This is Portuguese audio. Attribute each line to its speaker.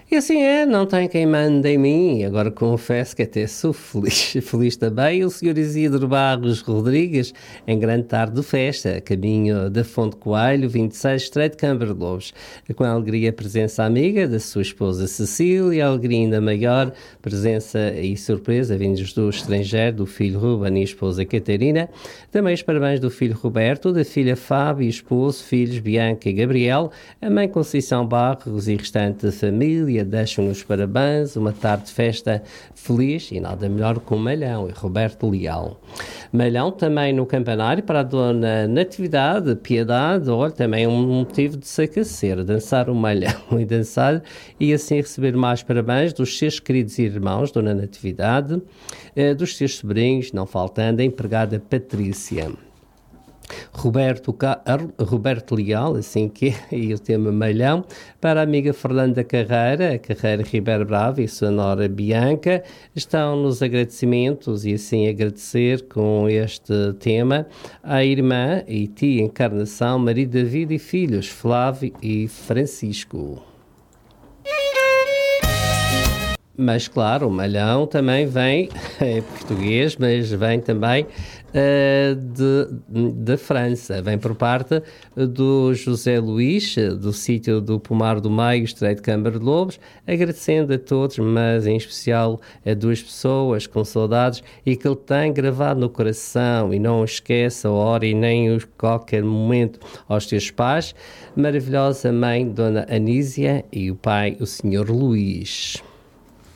Speaker 1: E assim é, não tem quem mande em mim. Agora confesso que até sou feliz, feliz também. O Sr. Isidro Barros Rodrigues, em grande tarde de festa, a caminho da Fonte Coelho, 26, Estreito de Câmara de Lobos. Com a alegria, a presença amiga da sua esposa Cecília, a alegria ainda maior, presença e surpresa vindos do estrangeiro, do filho Ruben e esposa Catarina. Também os parabéns do filho Roberto, da filha Fábio, esposo, filhos Bianca e Gabriel, a mãe Conceição Barros e restante da família deixam-nos parabéns, uma tarde de festa feliz e nada melhor que o Malhão e Roberto Leal. Malhão também no campanário para a dona Natividade, Piedade, olha, também é um motivo de se aquecer, dançar o Malhão e dançar e assim receber mais parabéns dos seus queridos irmãos, dona Natividade, dos seus sobrinhos, não faltando a empregada Patrícia. Roberto Leal, assim que é, e o tema Malhão, para a amiga Fernanda Carreira, a Carreira Ribeiro Bravo e sua nora Bianca, estão nos agradecimentos e assim agradecer com este tema à irmã e tia Encarnação, marido David e filhos Flávio e Francisco. Mas claro, o Malhão também vem, é português, mas vem também da França. Vem por parte do José Luís, do sítio do Pomar do Meio, Estreito de Câmara de Lobos, agradecendo a todos, mas em especial a duas pessoas com saudades e que ele tem gravado no coração e não esquece a hora e nem qualquer momento aos teus pais, maravilhosa mãe, Dona Anísia, e o pai, o Senhor Luís.